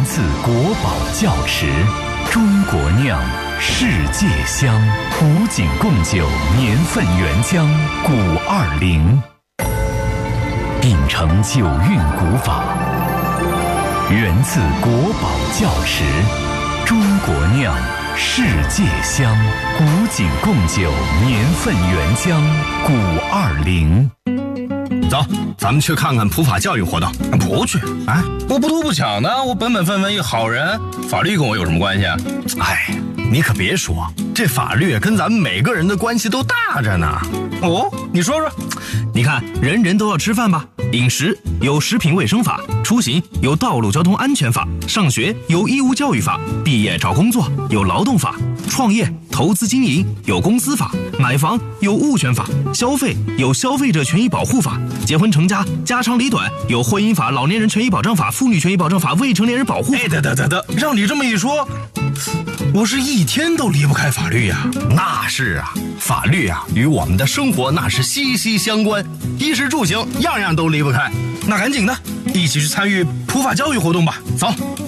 自国宝窖池，中国酿，世界香。古井贡酒年份原浆520，秉承酒韵古法，源自国宝窖池，中国酿，世界香。古井贡酒年份原浆520。 走，咱们去看看普法教育活动。 不去啊！我不偷不抢的，我本本分分一好人，法律跟我有什么关系啊？ 哎，你可别说，这法律跟咱们每个人的关系都大着呢。 哦，你说说。 你看，人人都要吃饭吧？饮食有食品卫生法，出行有道路交通安全法，上学有义务教育法，毕业找工作有劳动法，创业投资经营有公司法，买房有物权法，消费有消费者权益保护法，结婚成家家长里短有婚姻法、老年人权益保障法、妇女权益保障法、未成年人保护法。 哎，得，让你这么一说，我是一天都离不开法律呀。 那是啊，法律啊与我们的生活那是息息相关，衣食住行样样都离不开。 那赶紧的，一起去参与普法教育活动吧，走。